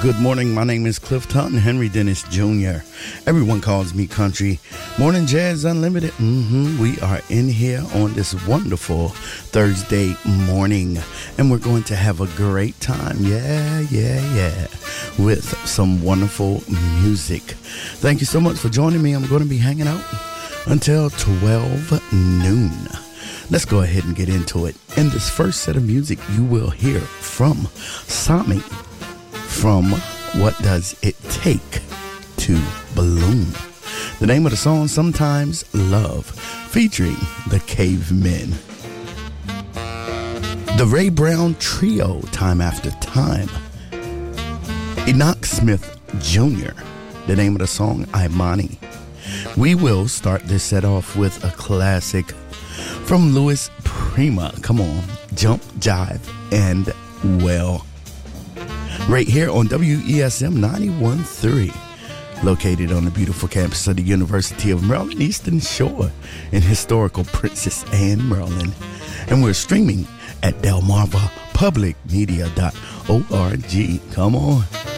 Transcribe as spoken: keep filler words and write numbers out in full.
Good morning. My name is Cliff Tutton, Henry Dennis Junior Everyone calls me Country Morning Jazz Unlimited. Mm-hmm. We are in here on this wonderful Thursday morning, and we're going to have a great time. Yeah, yeah, yeah. With some wonderful music. Thank you so much for joining me. I'm going to be hanging out until twelve noon. Let's go ahead and get into it. In this first set of music, you will hear from Sami from What Does It Take to Bloom. The name of the song, Sometimes Love, featuring the Cavemen. The Ray Brown Trio, Time After Time. Enoch Smith Junior, the name of the song, Imani. We will start this set off with a classic from Louis Prima. Come on, Jump, Jive, and Well. Right here on W E S M ninety-one point three, located on the beautiful campus of the University of Maryland, Eastern Shore in historical Princess Anne, Maryland. And we're streaming at delmarva public media dot org. Come on.